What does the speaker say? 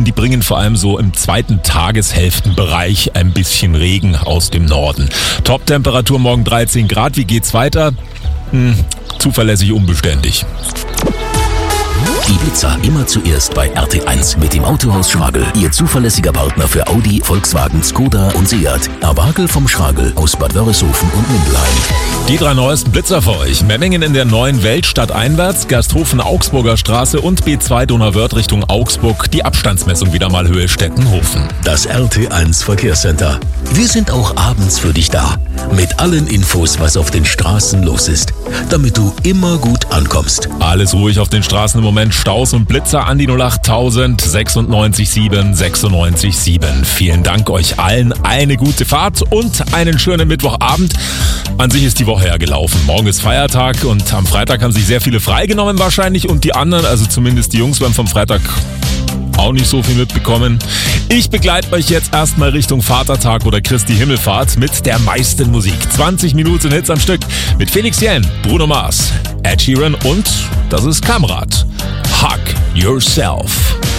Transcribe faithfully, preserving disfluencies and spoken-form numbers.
und die bringen vor allem so im zweiten Tageshälftenbereich ein bisschen Regen aus dem Norden. Top-Temperatur morgen dreizehn Grad. Wie geht's weiter? Hm, zuverlässig unbeständig. Die Blitzer immer zuerst bei R T eins mit dem Autohaus Schragel. Ihr zuverlässiger Partner für Audi, Volkswagen, Skoda und Seat. Abagel vom Schragel aus Bad Wörishofen und Mindelheim. Die drei neuesten Blitzer für euch. Memmingen in der neuen Welt stadteinwärts, Gersthofen Augsburger Straße und B zwei Donauwörth Richtung Augsburg. Die Abstandsmessung wieder mal Höhe Stettenhofen. Das R T eins Verkehrscenter. Wir sind auch abends für dich da. Mit allen Infos, was auf den Straßen los ist. Damit du immer gut ankommst. Alles ruhig auf den Straßen im Moment. Staus und Blitzer an die null acht tausend sechsundneunzig sieben sechsundneunzig sieben. Vielen Dank euch allen. Eine gute Fahrt und einen schönen Mittwochabend. An sich ist die Woche ja gelaufen. Morgen ist Feiertag und am Freitag haben sich sehr viele freigenommen wahrscheinlich und die anderen, also zumindest die Jungs, werden vom Freitag auch nicht so viel mitbekommen. Ich begleite euch jetzt erstmal Richtung Vatertag oder Christi Himmelfahrt mit der meisten Musik. zwanzig Minuten Hits am Stück mit Felix Jähn, Bruno Mars, Ed Sheeran und das ist Kamrat. Hug Yourself.